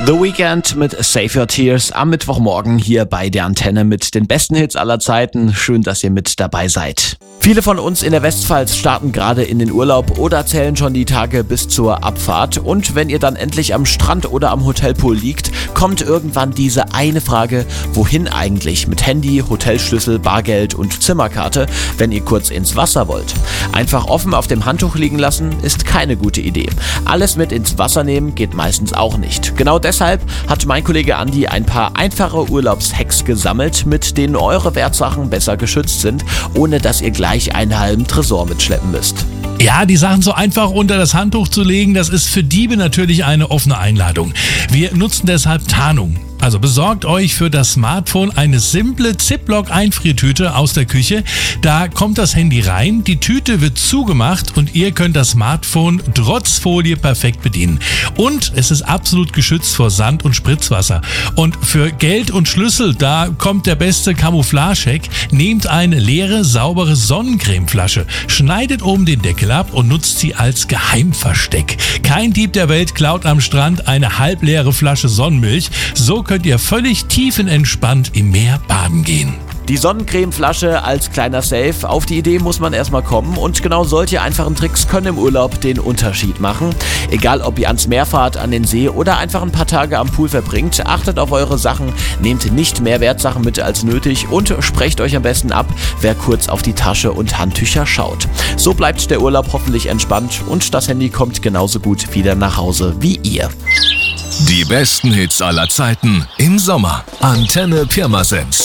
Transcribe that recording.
The Weeknd mit Save Your Tears am Mittwochmorgen hier bei der Antenne mit den besten Hits aller Zeiten. Schön, dass ihr mit dabei seid. Viele von uns in der Westpfalz starten gerade in den Urlaub oder zählen schon die Tage bis zur Abfahrt. Und wenn ihr dann endlich am Strand oder am Hotelpool liegt, kommt irgendwann diese eine Frage: Wohin eigentlich mit Handy, Hotelschlüssel, Bargeld und Zimmerkarte, wenn ihr kurz ins Wasser wollt? Einfach offen auf dem Handtuch liegen lassen ist keine gute Idee. Alles mit ins Wasser nehmen geht meistens auch nicht. Genau deshalb hat mein Kollege Andi ein paar einfache Urlaubshacks gesammelt, mit denen eure Wertsachen besser geschützt sind, ohne dass ihr gleich einen halben Tresor mitschleppen müsst. Ja, die Sachen so einfach unter das Handtuch zu legen, das ist für Diebe natürlich eine offene Einladung. Wir nutzen deshalb Tarnung. Also besorgt euch für das Smartphone eine simple Ziploc-Einfriertüte aus der Küche. Da kommt das Handy rein, die Tüte wird zugemacht und ihr könnt das Smartphone trotz Folie perfekt bedienen. Und es ist absolut geschützt vor Sand und Spritzwasser. Und für Geld und Schlüssel, da kommt der beste Camouflage-Hack. Nehmt eine leere, saubere Sonnencremeflasche, schneidet oben den Deckel ab und nutzt sie als Geheimversteck. Kein Dieb der Welt klaut am Strand eine halbleere Flasche Sonnenmilch. So könnt ihr völlig tiefenentspannt im Meer baden gehen. Die Sonnencremeflasche als kleiner Safe, auf die Idee muss man erstmal kommen, und genau solche einfachen Tricks können im Urlaub den Unterschied machen. Egal ob ihr ans Meer fahrt, an den See oder einfach ein paar Tage am Pool verbringt, achtet auf eure Sachen, nehmt nicht mehr Wertsachen mit als nötig und sprecht euch am besten ab, wer kurz auf die Tasche und Handtücher schaut. So bleibt der Urlaub hoffentlich entspannt und das Handy kommt genauso gut wieder nach Hause wie ihr. Die besten Hits aller Zeiten im Sommer. Antenne Pirmasens.